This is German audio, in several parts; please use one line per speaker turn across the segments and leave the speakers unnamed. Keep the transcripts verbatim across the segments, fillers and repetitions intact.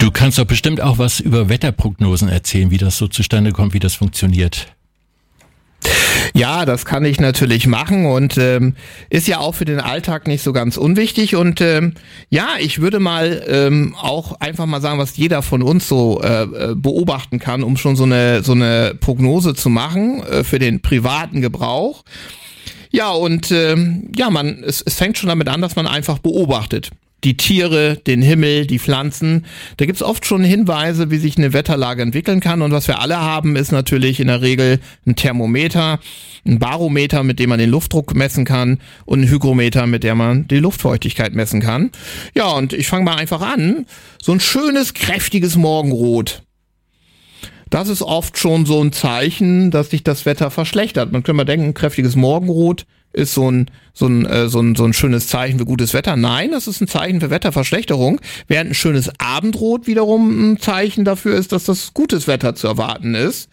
Du kannst doch bestimmt auch was über Wetterprognosen erzählen, wie das so zustande kommt, wie das funktioniert.
Ja, das kann ich natürlich machen und ähm, ist ja auch für den Alltag nicht so ganz unwichtig. Und ähm, ja, ich würde mal ähm, auch einfach mal sagen, was jeder von uns so äh, beobachten kann, um schon so eine so eine Prognose zu machen äh, für den privaten Gebrauch. Ja, und ähm, ja, man es, es fängt schon damit an, dass man einfach beobachtet. Die Tiere, den Himmel, die Pflanzen. Da gibt's oft schon Hinweise, wie sich eine Wetterlage entwickeln kann. Und was wir alle haben, ist natürlich in der Regel ein Thermometer, ein Barometer, mit dem man den Luftdruck messen kann und ein Hygrometer, mit dem man die Luftfeuchtigkeit messen kann. Ja, und ich fange mal einfach an. So ein schönes, kräftiges Morgenrot. Das ist oft schon so ein Zeichen, dass sich das Wetter verschlechtert. Man könnte mal denken, ein kräftiges Morgenrot ist so ein so ein äh, so ein so ein schönes Zeichen für gutes Wetter. Nein, das ist ein Zeichen für Wetterverschlechterung, während ein schönes Abendrot wiederum ein Zeichen dafür ist, dass das gutes Wetter zu erwarten ist.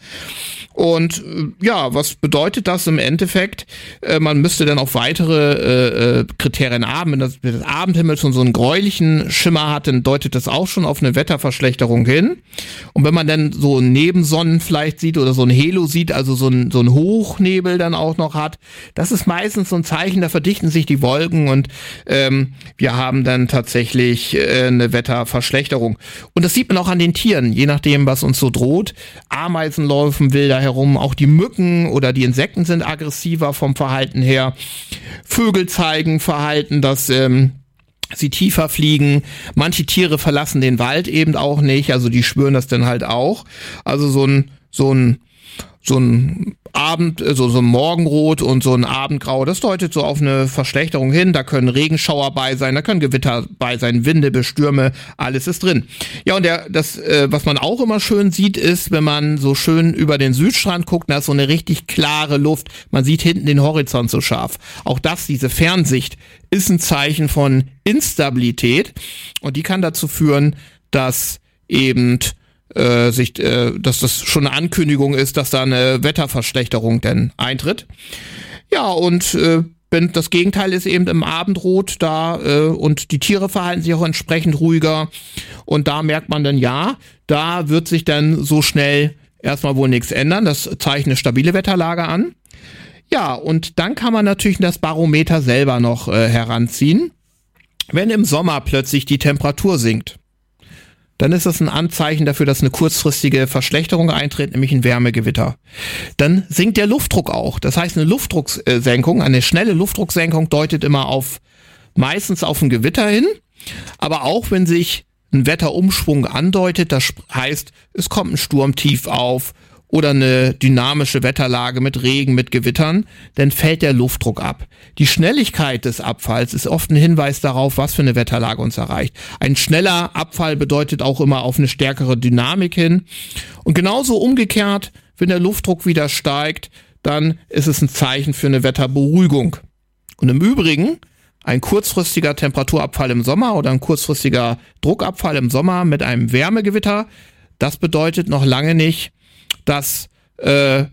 Und äh, ja, was bedeutet das im Endeffekt? Äh, man müsste dann auch weitere äh, Kriterien haben. Wenn das, wenn das Abendhimmel schon so einen gräulichen Schimmer hat, dann deutet das auch schon auf eine Wetterverschlechterung hin. Und wenn man dann so Nebensonnen vielleicht sieht oder so ein Halo sieht, also so ein so ein Hochnebel dann auch noch hat, das ist meistens so ein Zeichen, da verdichten sich die Wolken und ähm, wir haben dann tatsächlich äh, eine Wetterverschlechterung. Und das sieht man auch an den Tieren, je nachdem, was uns so droht. Ameisen laufen wilder herum, auch die Mücken oder die Insekten sind aggressiver vom Verhalten her. Vögel zeigen Verhalten, dass ähm, sie tiefer fliegen. Manche Tiere verlassen den Wald eben auch nicht, also die spüren das dann halt auch. Also so ein so ein so ein Abend, so, so ein Morgenrot und so ein Abendgrau, das deutet so auf eine Verschlechterung hin. Da können Regenschauer bei sein, da können Gewitter bei sein, Winde, Bestürme, alles ist drin. Ja, und der, das, äh, was man auch immer schön sieht, ist, wenn man so schön über den Südstrand guckt, da ist so eine richtig klare Luft. Man sieht hinten den Horizont so scharf. Auch das, diese Fernsicht, ist ein Zeichen von Instabilität und die kann dazu führen, dass eben Äh, sich, äh, dass das schon eine Ankündigung ist, dass da eine Wetterverschlechterung denn eintritt. Ja, und äh, wenn das Gegenteil ist eben im Abendrot da äh, und die Tiere verhalten sich auch entsprechend ruhiger und da merkt man dann, ja, da wird sich dann so schnell erstmal wohl nichts ändern. Das zeigt eine stabile Wetterlage an. Ja, und dann kann man natürlich das Barometer selber noch äh, heranziehen. Wenn im Sommer plötzlich die Temperatur sinkt, dann ist das ein Anzeichen dafür, dass eine kurzfristige Verschlechterung eintritt, nämlich ein Wärmegewitter. Dann sinkt der Luftdruck auch. Das heißt, eine Luftdrucksenkung, eine schnelle Luftdrucksenkung deutet immer auf, meistens auf ein Gewitter hin. Aber auch wenn sich ein Wetterumschwung andeutet, das heißt, es kommt ein Sturmtief auf oder eine dynamische Wetterlage mit Regen, mit Gewittern, dann fällt der Luftdruck ab. Die Schnelligkeit des Abfalls ist oft ein Hinweis darauf, was für eine Wetterlage uns erreicht. Ein schneller Abfall bedeutet auch immer auf eine stärkere Dynamik hin. Und genauso umgekehrt, wenn der Luftdruck wieder steigt, dann ist es ein Zeichen für eine Wetterberuhigung. Und im Übrigen, ein kurzfristiger Temperaturabfall im Sommer oder ein kurzfristiger Druckabfall im Sommer mit einem Wärmegewitter, das bedeutet noch lange nicht, dass äh,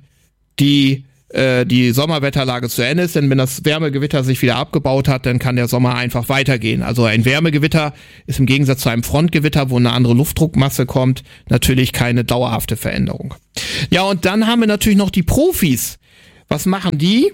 die äh, die Sommerwetterlage zu Ende ist, denn wenn das Wärmegewitter sich wieder abgebaut hat, dann kann der Sommer einfach weitergehen. Also ein Wärmegewitter ist im Gegensatz zu einem Frontgewitter, wo eine andere Luftdruckmasse kommt, natürlich keine dauerhafte Veränderung. Ja, und dann haben wir natürlich noch die Profis. Was machen die?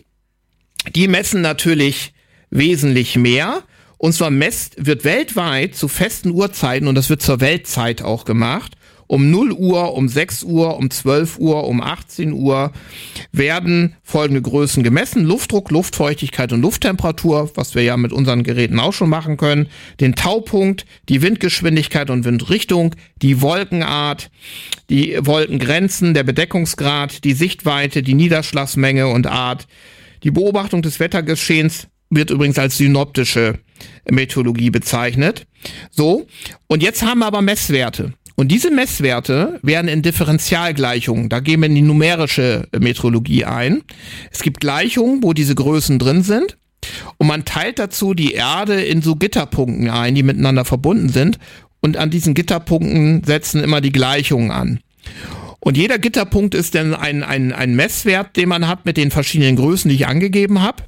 Die messen natürlich wesentlich mehr. Und zwar messt, wird weltweit zu festen Uhrzeiten, und das wird zur Weltzeit auch gemacht, um null Uhr, um sechs Uhr, um zwölf Uhr, um achtzehn Uhr werden folgende Größen gemessen. Luftdruck, Luftfeuchtigkeit und Lufttemperatur, was wir ja mit unseren Geräten auch schon machen können. Den Taupunkt, die Windgeschwindigkeit und Windrichtung, die Wolkenart, die Wolkengrenzen, der Bedeckungsgrad, die Sichtweite, die Niederschlagsmenge und Art. Die Beobachtung des Wettergeschehens wird übrigens als synoptische Meteorologie bezeichnet. So, und jetzt haben wir aber Messwerte. Und diese Messwerte werden in Differentialgleichungen, da gehen wir in die numerische Meteorologie ein. Es gibt Gleichungen, wo diese Größen drin sind und man teilt dazu die Erde in so Gitterpunkten ein, die miteinander verbunden sind und an diesen Gitterpunkten setzen immer die Gleichungen an. Und jeder Gitterpunkt ist dann ein, ein, ein Messwert, den man hat mit den verschiedenen Größen, die ich angegeben habe.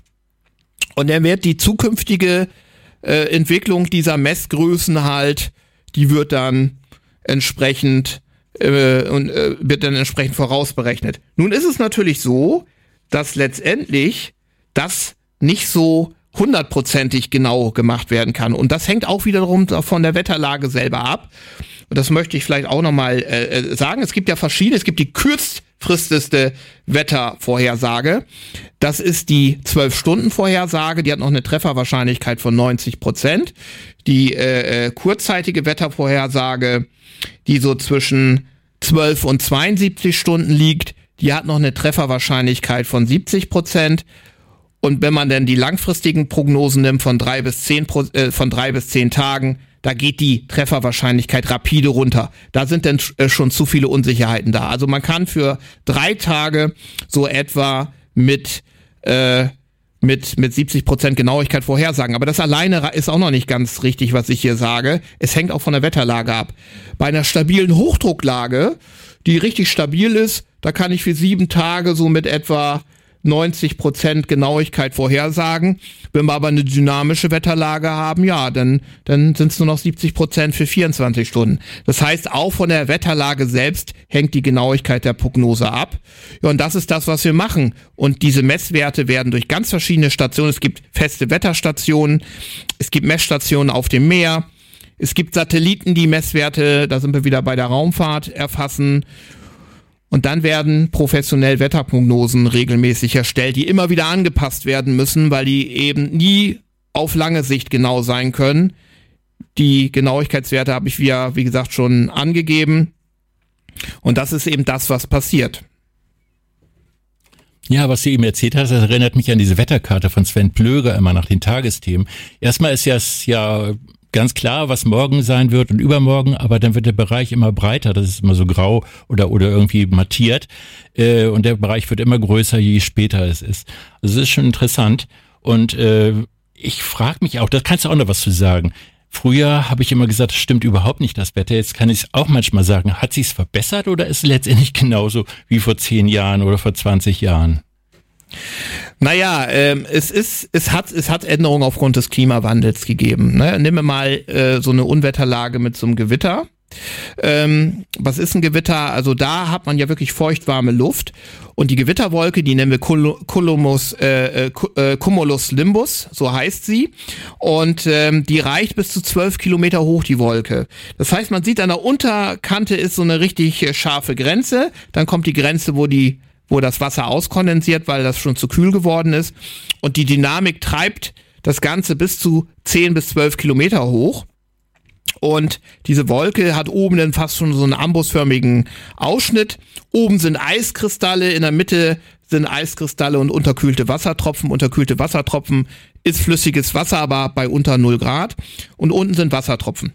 Und dann wird die zukünftige äh, Entwicklung dieser Messgrößen halt, die wird dann entsprechend äh, und äh, wird dann entsprechend vorausberechnet. Nun ist es natürlich so, dass letztendlich das nicht so hundertprozentig genau gemacht werden kann. Und das hängt auch wiederum von der Wetterlage selber ab. Und das möchte ich vielleicht auch nochmal äh, sagen. Es gibt ja verschiedene, es gibt die kürzfristeste Wettervorhersage. Das ist die zwölf-Stunden-Vorhersage, die hat noch eine Trefferwahrscheinlichkeit von neunzig Prozent. Die äh, kurzzeitige Wettervorhersage, die so zwischen zwölf und zweiundsiebzig Stunden liegt, die hat noch eine Trefferwahrscheinlichkeit von siebzig Prozent. Und wenn man dann die langfristigen Prognosen nimmt von drei bis zehn, äh, von drei bis zehn Tagen, da geht die Trefferwahrscheinlichkeit rapide runter. Da sind dann äh, schon zu viele Unsicherheiten da. Also man kann für drei Tage so etwa mit äh, mit mit siebzig Prozent Genauigkeit vorhersagen. Aber das alleine ist auch noch nicht ganz richtig, was ich hier sage. Es hängt auch von der Wetterlage ab. Bei einer stabilen Hochdrucklage, die richtig stabil ist, da kann ich für sieben Tage so mit etwa neunzig Prozent Genauigkeit vorhersagen. Wenn wir aber eine dynamische Wetterlage haben, ja, dann, dann sind es nur noch siebzig Prozent für vierundzwanzig Stunden. Das heißt, auch von der Wetterlage selbst hängt die Genauigkeit der Prognose ab. Ja, und das ist das, was wir machen. Und diese Messwerte werden durch ganz verschiedene Stationen, es gibt feste Wetterstationen, es gibt Messstationen auf dem Meer, es gibt Satelliten, die Messwerte, da sind wir wieder bei der Raumfahrt, erfassen. Und dann werden professionell Wetterprognosen regelmäßig erstellt, die immer wieder angepasst werden müssen, weil die eben nie auf lange Sicht genau sein können. Die Genauigkeitswerte habe ich ja, wie gesagt, schon angegeben. Und das ist eben das, was passiert.
Ja, was du eben erzählt hast, das erinnert mich an diese Wetterkarte von Sven Plöger immer nach den Tagesthemen. Erstmal ist ja es ja ganz klar, was morgen sein wird und übermorgen, aber dann wird der Bereich immer breiter, das ist immer so grau oder oder irgendwie mattiert äh, und der Bereich wird immer größer, je später es ist. Also es ist schon interessant und äh, ich frage mich auch, da kannst du auch noch was zu sagen. Früher habe ich immer gesagt, das stimmt überhaupt nicht, das Wetter. Jetzt kann ich es auch manchmal sagen, hat sich's verbessert oder ist es letztendlich genauso wie vor zehn Jahren oder vor zwanzig Jahren?
Naja, ähm, es ist, es hat, es hat Änderungen aufgrund des Klimawandels gegeben. Ne? Nehmen wir mal äh, so eine Unwetterlage mit so einem Gewitter. Ähm, was ist ein Gewitter? Also da hat man ja wirklich feuchtwarme Luft und die Gewitterwolke, die nennen wir Cumulus, äh, äh, Cumulus Nimbus, so heißt sie, und ähm, die reicht bis zu zwölf Kilometer hoch, die Wolke. Das heißt, man sieht an der Unterkante ist so eine richtig äh, scharfe Grenze, dann kommt die Grenze, wo die wo das Wasser auskondensiert, weil das schon zu kühl geworden ist. Und die Dynamik treibt das Ganze bis zu zehn bis zwölf Kilometer hoch. Und diese Wolke hat oben dann fast schon so einen ambusförmigen Ausschnitt. Oben sind Eiskristalle, in der Mitte sind Eiskristalle und unterkühlte Wassertropfen. Unterkühlte Wassertropfen ist flüssiges Wasser, aber bei unter null Grad. Und unten sind Wassertropfen.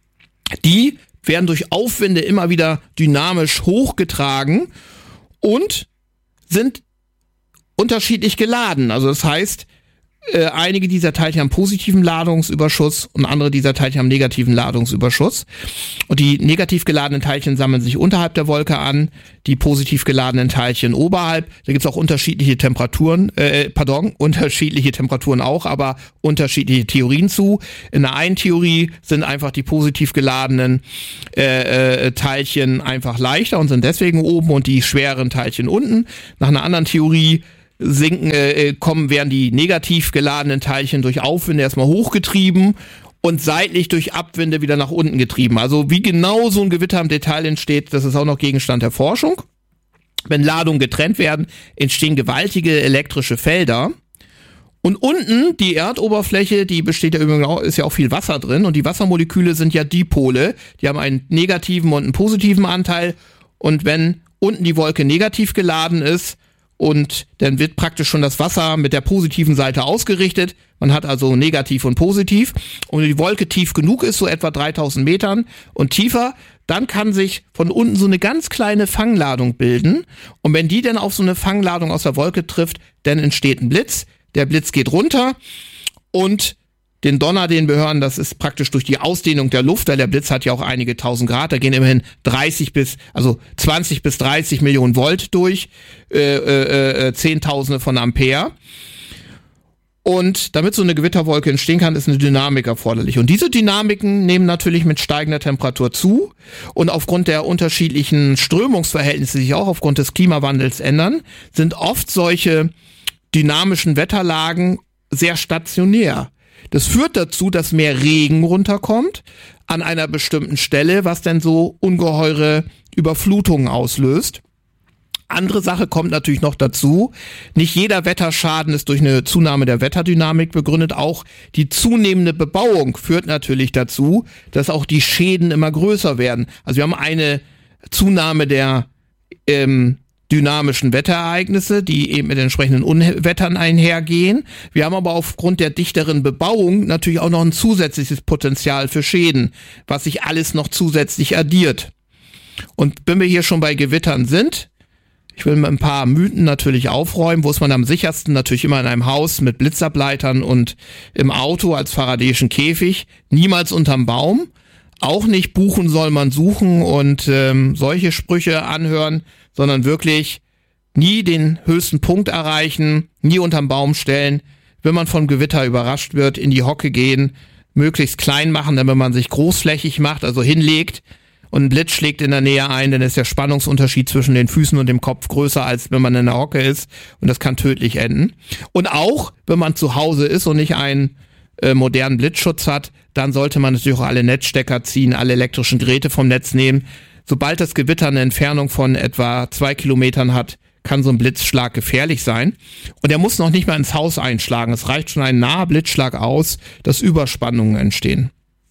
Die werden durch Aufwinde immer wieder dynamisch hochgetragen und sind unterschiedlich geladen. Also das heißt, äh, einige dieser Teilchen haben positiven Ladungsüberschuss und andere dieser Teilchen haben negativen Ladungsüberschuss. Und die negativ geladenen Teilchen sammeln sich unterhalb der Wolke an, die positiv geladenen Teilchen oberhalb. Da gibt es auch unterschiedliche Temperaturen, äh, pardon, unterschiedliche Temperaturen auch, aber unterschiedliche Theorien zu. In der einen Theorie sind einfach die positiv geladenen äh, äh, Teilchen einfach leichter und sind deswegen oben und die schweren Teilchen unten. Nach einer anderen Theorie sinken, äh, kommen, werden die negativ geladenen Teilchen durch Aufwinde erstmal hochgetrieben und seitlich durch Abwinde wieder nach unten getrieben. Also wie genau so ein Gewitter im Detail entsteht, das ist auch noch Gegenstand der Forschung. Wenn Ladungen getrennt werden, entstehen gewaltige elektrische Felder. Und unten die Erdoberfläche, die besteht ja übrigens auch, ist ja auch viel Wasser drin und die Wassermoleküle sind ja Dipole. Die haben einen negativen und einen positiven Anteil. Und wenn unten die Wolke negativ geladen ist, und dann wird praktisch schon das Wasser mit der positiven Seite ausgerichtet. Man hat also negativ und positiv. Und wenn die Wolke tief genug ist, so etwa dreitausend Metern und tiefer, dann kann sich von unten so eine ganz kleine Fangladung bilden. Und wenn die dann auf so eine Fangladung aus der Wolke trifft, dann entsteht ein Blitz. Der Blitz geht runter und den Donner, den wir hören, das ist praktisch durch die Ausdehnung der Luft, weil der Blitz hat ja auch einige tausend Grad, da gehen immerhin dreißig bis, also zwanzig bis dreißig Millionen Volt durch, äh, äh, äh, Zehntausende von Ampere. Und damit so eine Gewitterwolke entstehen kann, ist eine Dynamik erforderlich. Und diese Dynamiken nehmen natürlich mit steigender Temperatur zu. Und aufgrund der unterschiedlichen Strömungsverhältnisse, die sich auch aufgrund des Klimawandels ändern, sind oft solche dynamischen Wetterlagen sehr stationär. Das führt dazu, dass mehr Regen runterkommt an einer bestimmten Stelle, was dann so ungeheure Überflutungen auslöst. Andere Sache kommt natürlich noch dazu. Nicht jeder Wetterschaden ist durch eine Zunahme der Wetterdynamik begründet. Auch die zunehmende Bebauung führt natürlich dazu, dass auch die Schäden immer größer werden. Also wir haben eine Zunahme der ähm, dynamischen Wetterereignisse, die eben mit entsprechenden Unwettern einhergehen. Wir haben aber aufgrund der dichteren Bebauung natürlich auch noch ein zusätzliches Potenzial für Schäden, was sich alles noch zusätzlich addiert. Und wenn wir hier schon bei Gewittern sind, ich will mit ein paar Mythen natürlich aufräumen. Wo ist man am sichersten? Natürlich immer in einem Haus mit Blitzableitern und im Auto als faradäischen Käfig. Niemals unterm Baum. Auch nicht buchen soll man suchen und ähm, solche Sprüche anhören, sondern wirklich nie den höchsten Punkt erreichen, nie unterm Baum stellen. Wenn man vom Gewitter überrascht wird, in die Hocke gehen, möglichst klein machen, damit man sich großflächig macht, also hinlegt. Und ein Blitz schlägt in der Nähe ein, dann ist der Spannungsunterschied zwischen den Füßen und dem Kopf größer, als wenn man in der Hocke ist. Und das kann tödlich enden. Und auch, wenn man zu Hause ist und nicht einen äh, modernen Blitzschutz hat, dann sollte man natürlich auch alle Netzstecker ziehen, alle elektrischen Geräte vom Netz nehmen. Sobald das Gewitter eine Entfernung von etwa zwei Kilometern hat, kann so ein Blitzschlag gefährlich sein. Und er muss noch nicht mal ins Haus einschlagen. Es reicht schon ein naher Blitzschlag aus, dass Überspannungen entstehen.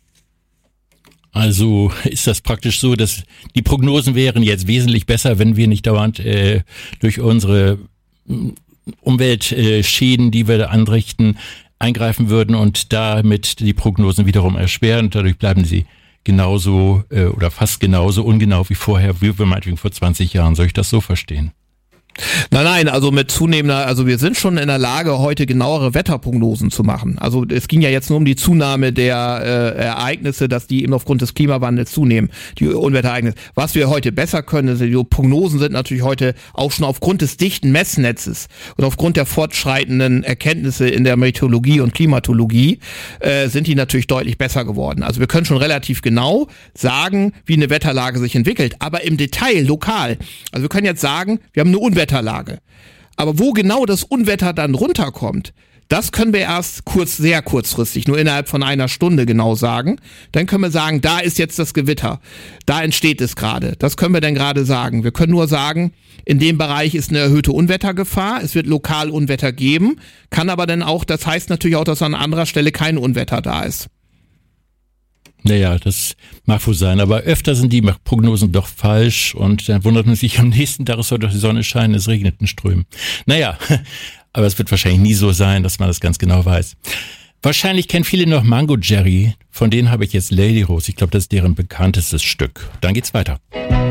Also ist das praktisch so, dass die Prognosen wären jetzt wesentlich besser, wenn wir nicht dauernd äh, durch unsere Umweltschäden, äh, die wir da anrichten, eingreifen würden und damit die Prognosen wiederum erschweren. Dadurch bleiben sie genauso äh, oder fast genauso ungenau wie vorher, wie wir meinetwegen vor zwanzig Jahren. Soll ich das so verstehen?
Nein, nein, also mit zunehmender, also wir sind schon in der Lage, heute genauere Wetterprognosen zu machen. Also es ging ja jetzt nur um die Zunahme der äh, Ereignisse, dass die eben aufgrund des Klimawandels zunehmen, die Unwetterereignisse. Was wir heute besser können, die Prognosen sind natürlich heute auch schon aufgrund des dichten Messnetzes und aufgrund der fortschreitenden Erkenntnisse in der Meteorologie und Klimatologie äh, sind die natürlich deutlich besser geworden. Also wir können schon relativ genau sagen, wie eine Wetterlage sich entwickelt, aber im Detail, lokal. Also wir können jetzt sagen, wir haben eine Unwetterlage. Wetterlage. Aber wo genau das Unwetter dann runterkommt, das können wir erst kurz, sehr kurzfristig, nur innerhalb von einer Stunde genau sagen. Dann können wir sagen, da ist jetzt das Gewitter. Da entsteht es gerade. Das können wir dann gerade sagen. Wir können nur sagen, in dem Bereich ist eine erhöhte Unwettergefahr. Es wird lokal Unwetter geben. Kann aber dann auch, das heißt natürlich auch, dass an anderer Stelle kein Unwetter da ist.
Naja, das mag wohl sein, aber öfter sind die Prognosen doch falsch und dann wundert man sich, am nächsten Tag soll doch die Sonne scheinen, es regnet in Strömen. Naja, aber es wird wahrscheinlich nie so sein, dass man das ganz genau weiß. Wahrscheinlich kennen viele noch Mango Jerry, von denen habe ich jetzt Lady Rose. Ich glaube, das ist deren bekanntestes Stück. Dann geht's weiter.